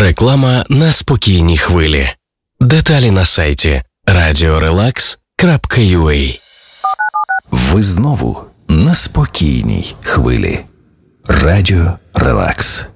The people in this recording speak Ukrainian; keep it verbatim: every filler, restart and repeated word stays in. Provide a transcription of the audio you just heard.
Реклама на спокійній хвилі. Деталі на сайті радіо релакс крапка ю а. Ви знову на спокійній хвилі. Радіо Релакс.